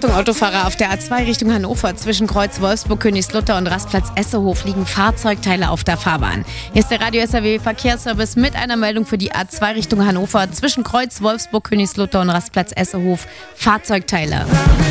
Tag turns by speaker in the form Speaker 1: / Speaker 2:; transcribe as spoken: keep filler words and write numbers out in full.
Speaker 1: Achtung, Autofahrer, auf der A zwei Richtung Hannover zwischen Kreuz Wolfsburg, Königslutter und Rastplatz Essehof liegen Fahrzeugteile auf der Fahrbahn. Hier ist der Radio S R W Verkehrsservice mit einer Meldung für die A zwei Richtung Hannover zwischen Kreuz Wolfsburg, Königslutter und Rastplatz Essehof. Fahrzeugteile.